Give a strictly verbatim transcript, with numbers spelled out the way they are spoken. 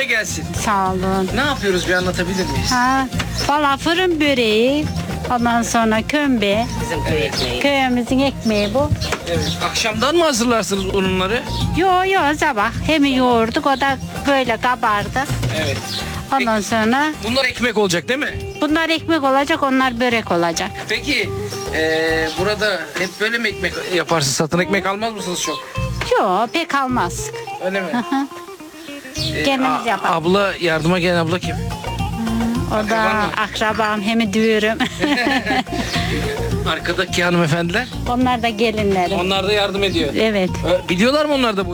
kolay gelsin. Sağ olun. Ne yapıyoruz bir anlatabilir miyiz? Ha, valla fırın böreği, ondan sonra kömbe, Bizim köy ekmeği. köyümüzün ekmeği bu. Evet. Akşamdan mı hazırlarsınız ununları? Yo yo sabah hem yoğurduk, o da böyle kabardı. Evet. Ondan sonra Bunlar ekmek olacak değil mi? bunlar ekmek olacak, onlar börek olacak. Peki eee, burada hep böyle mi ekmek yaparsınız? Satın ekmek almaz mısınız çok? Yo pek almaz. Öyle mi? Eee, Kendimiz a- yaparız. Abla, yardıma gelen abla kim? O da Akraban mı? akrabam, hem düğürüm. Arkadaki hanımefendiler. Onlar da gelinlerim. Onlar da yardım ediyor. Evet. Ö, Biliyorlar mı onlar da bu